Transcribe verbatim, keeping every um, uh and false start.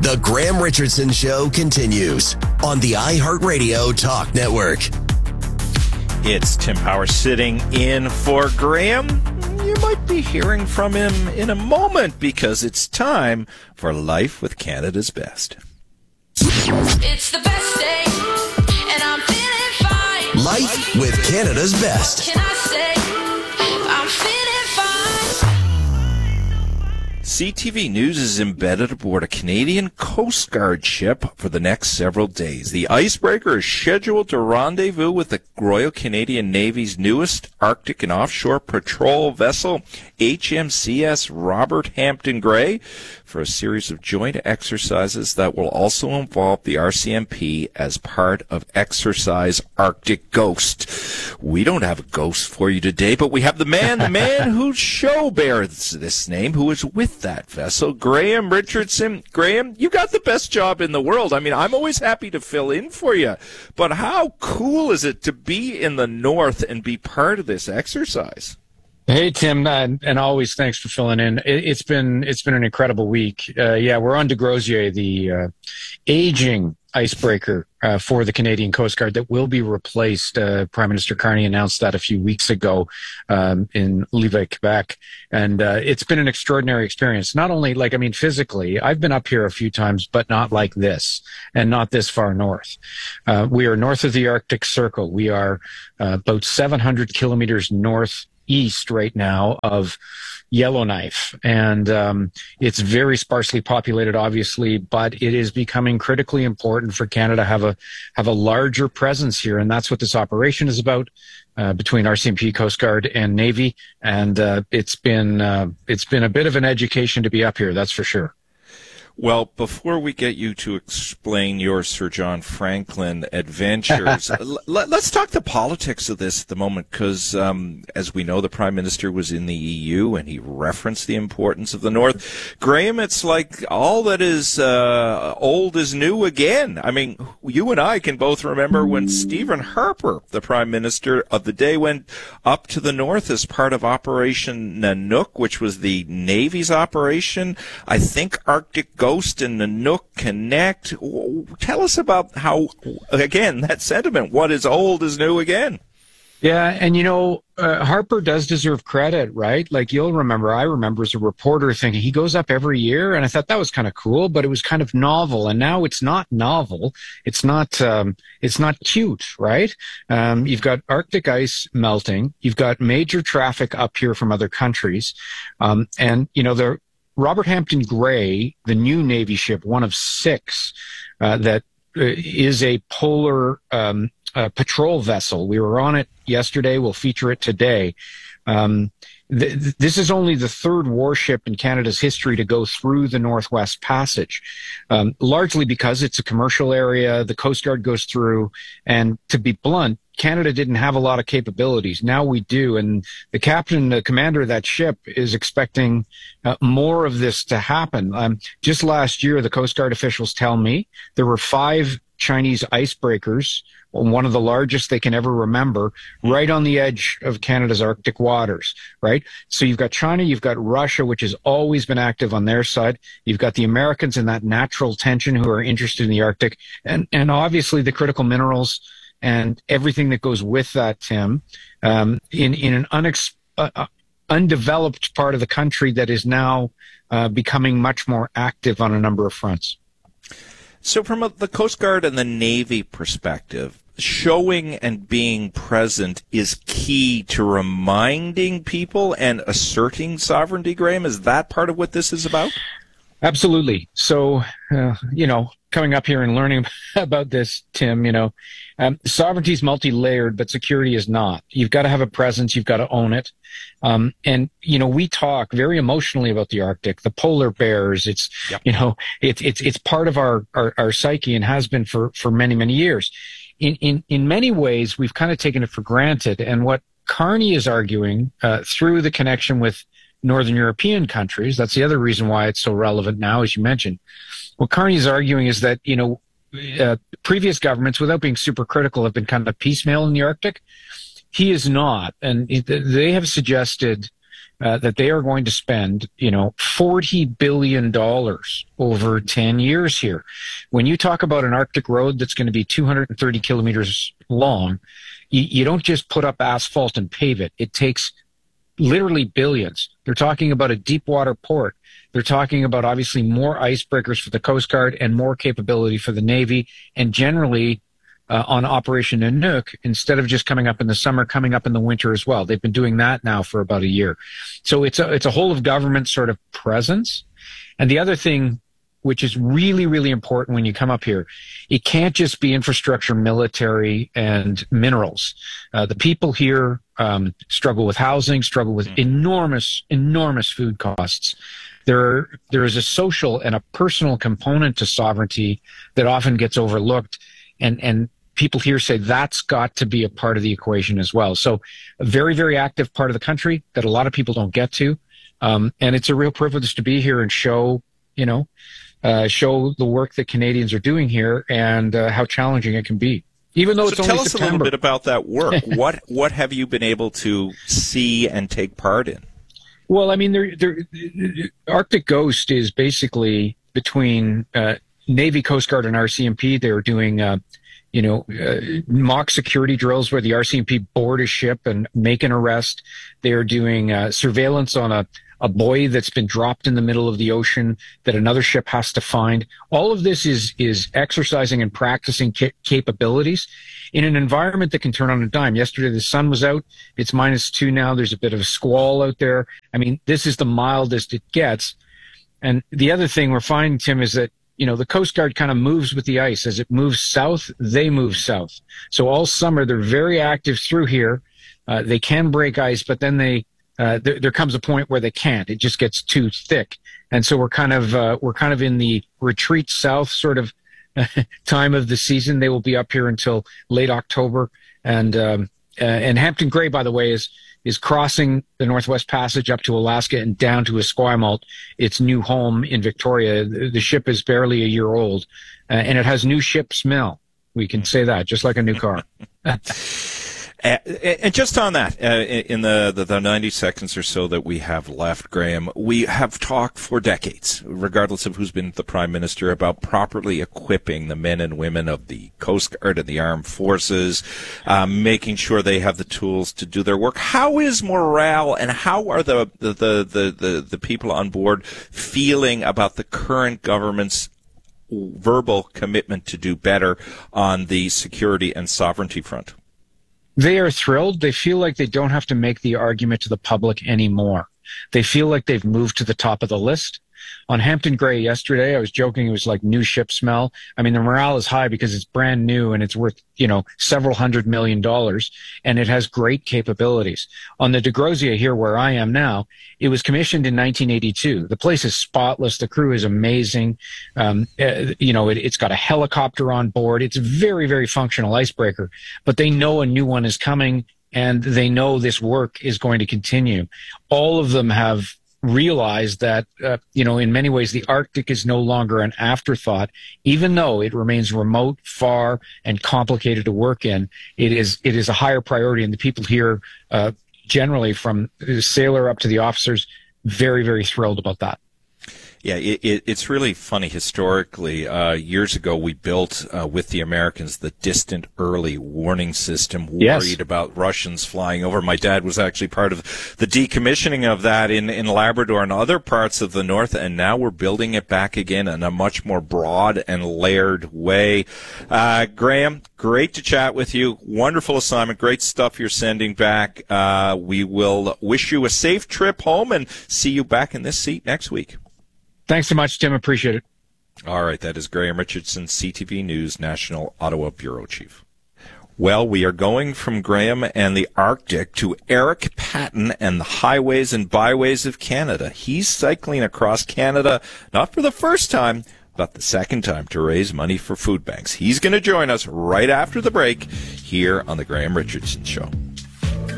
The Graham Richardson Show continues on the iHeartRadio Talk Network. It's Tim Power sitting in for Graham. You might be hearing from him in a moment because it's time for Life with Canada's Best. It's the best day, and I'm feeling fine. Life with Canada's Best. Can I say I'm feeling fine? C T V News is embedded aboard a Canadian Coast Guard ship for the next several days. The icebreaker is scheduled to rendezvous with the Royal Canadian Navy's newest Arctic and offshore patrol vessel, H M C S Robert Hampton Gray, for a series of joint exercises that will also involve the R C M P as part of Exercise Arctic Ghost. We don't have a ghost for you today, but we have the man, the man whose show bears this name, who is with that vessel, Graham Richardson. Graham, you got the best job in the world. I mean, I'm always happy to fill in for you, but how cool is it to be in the north and be part of this exercise? Hey, Tim, uh, and always thanks for filling in. It, it's been it's been an incredible week. Uh, yeah, we're on de Grozier, the uh, aging icebreaker uh, for the Canadian Coast Guard that will be replaced. Uh, Prime Minister Carney announced that a few weeks ago um, in Levis, Quebec, and uh, it's been an extraordinary experience. Not only, like, I mean, physically, I've been up here a few times, but not like this, and not this far north. Uh, we are north of the Arctic Circle. We are uh, about seven hundred kilometers north east right now of Yellowknife, and um, it's very sparsely populated, obviously, but it is becoming critically important for Canada to have a have a larger presence here, and that's what this operation is about, uh, between R C M P, Coast Guard, and Navy. And uh, it's been uh, it's been a bit of an education to be up here, that's for sure. Well, before we get you to explain your Sir John Franklin adventures, l- let's talk the politics of this at the moment, because um, as we know, the Prime Minister was in the E U and he referenced the importance of the North. Graham, it's like all that is uh, old is new again. I mean, you and I can both remember when Stephen Harper, the Prime Minister of the day, went up to the North as part of Operation Nanook, which was the Navy's operation. I think Arctic Ghost and Nanook connect. Tell us about how, again, that sentiment, what is old is new again. Yeah, and you know, uh, Harper does deserve credit, right? Like, you'll remember, I remember as a reporter thinking he goes up every year, and I thought that was kind of cool, but it was kind of novel, and now it's not novel. It's not, um, it's not cute, right? Um, you've got Arctic ice melting. You've got major traffic up here from other countries. Um, and, you know, the Robert Hampton Gray, the new Navy ship, one of six, uh, that uh, is a polar um, uh, patrol vessel. We were on it yesterday. We'll feature it today. Um, th- this is only the third warship in Canada's history to go through the Northwest Passage, um, largely because it's a commercial area. The Coast Guard goes through, and to be blunt, Canada didn't have a lot of capabilities. Now we do, and the captain, the commander of that ship, is expecting uh, more of this to happen. Um, just last year, the Coast Guard officials tell me there were five Chinese icebreakers, one of the largest they can ever remember, right on the edge of Canada's Arctic waters, right? So you've got China, you've got Russia, which has always been active on their side. You've got the Americans in that natural tension who are interested in the Arctic, and, and obviously the critical minerals and everything that goes with that, Tim, um, in, in an unex- uh, undeveloped part of the country that is now uh, becoming much more active on a number of fronts. So from a, the Coast Guard and the Navy perspective, showing and being present is key to reminding people and asserting sovereignty, Graham? Is that part of what this is about? Absolutely. So, uh, you know, coming up here and learning about this, Tim, you know, um, sovereignty is multi-layered, but security is not. You've got to have a presence. You've got to own it. Um, and, you know, we talk very emotionally about the Arctic, the polar bears. It's, yep. you know, it's, it's, it's part of our, our, our psyche and has been for, for many, many years. In, in, in many ways, we've kind of taken it for granted. And what Carney is arguing, uh, through the connection with Northern European countries, that's the other reason why it's so relevant now, as you mentioned. What Carney is arguing is that, you know, uh, previous governments, without being super critical, have been kind of piecemeal in the Arctic. He is not. And it, they have suggested uh, that they are going to spend, you know, forty billion dollars over ten years here. When you talk about an Arctic road that's going to be two hundred thirty kilometers long, you, you don't just put up asphalt and pave it. It takes literally billions. They're talking about a deep water port. They're talking about obviously more icebreakers for the Coast Guard and more capability for the Navy, and generally uh, on Operation Nanook, instead of just coming up in the summer, coming up in the winter as well. They've been doing that now for about a year. So it's a, it's a whole of government sort of presence. And the other thing, which is really, really important when you come up here, it can't just be infrastructure, military, and minerals. Uh, the people here um, struggle with housing, struggle with enormous, enormous food costs. There, there is a social and a personal component to sovereignty that often gets overlooked, and, and people here say that's got to be a part of the equation as well. So a very, very active part of the country that a lot of people don't get to. Um, and it's a real privilege to be here and show, you know, uh, show the work that Canadians are doing here and uh, how challenging it can be. Even though so it's tell only us September. a little bit about that work. what what have you been able to see and take part in? Well, I mean, there, there, Arctic Ghost is basically between uh, Navy, Coast Guard, and R C M P. They're doing, uh, you know, uh, mock security drills where the R C M P board a ship and make an arrest. They're doing uh, surveillance on a, a buoy that's been dropped in the middle of the ocean that another ship has to find. All of this is is exercising and practicing ca- capabilities in an environment that can turn on a dime. Yesterday, the sun was out. It's minus two now. There's a bit of a squall out there. I mean, this is the mildest it gets. And the other thing we're finding, Tim, is that, you know, the Coast Guard kind of moves with the ice. As it moves south, they move south. So all summer, they're very active through here. Uh, they can break ice, but then they, uh, there, there comes a point where they can't. It just gets too thick. And so we're kind of, uh, we're kind of in the retreat south sort of time of the season. They will be up here until late October. And, um, uh, and Hampton Gray, by the way, is, is crossing the Northwest Passage up to Alaska and down to Esquimalt, its new home in Victoria. The, the ship is barely a year old, uh, and it has new ship smell. We can say that, just like a new car. Uh, and just on that, uh, in the, the, the ninety seconds or so that we have left, Graham, we have talked for decades, regardless of who's been the Prime Minister, about properly equipping the men and women of the Coast Guard and the armed forces, um, making sure they have the tools to do their work. How is morale and how are the, the, the, the, the, the people on board feeling about the current government's verbal commitment to do better on the security and sovereignty front? They are thrilled. They feel like they don't have to make the argument to the public anymore. They feel like they've moved to the top of the list. On Hampton Gray yesterday, I was joking, it was like new ship smell. I mean, the morale is high because it's brand new and it's worth, you know, several hundred million dollars, and it has great capabilities. On the DeGrosia here where I am now, it was commissioned in nineteen eighty-two. The place is spotless. The crew is amazing. Um, uh, you know, it, it's got a helicopter on board. It's a very, very functional icebreaker, but they know a new one is coming and they know this work is going to continue. All of them have realize that, uh, you know, in many ways, the Arctic is no longer an afterthought, even though it remains remote, far, and complicated to work in. It is, it is a higher priority, and the people here, uh, generally from the sailor up to the officers, very, very thrilled about that. Yeah, it, it, it's really funny historically. Uh, years ago, we built uh, with the Americans the distant early warning system, worried yes. about Russians flying over. My dad was actually part of the decommissioning of that in, in Labrador and other parts of the North, and now we're building it back again in a much more broad and layered way. Uh, Graham, great to chat with you. Wonderful assignment. Great stuff you're sending back. Uh, we will wish you a safe trip home and see you back in this seat next week. Thanks so much, Tim. Appreciate it. All right. That is Graham Richardson, C T V News National Ottawa Bureau Chief. Well, we are going from Graham and the Arctic to Eric Patton and the highways and byways of Canada. He's cycling across Canada, not for the first time, but the second time, to raise money for food banks. He's going to join us right after the break here on the Graham Richardson Show.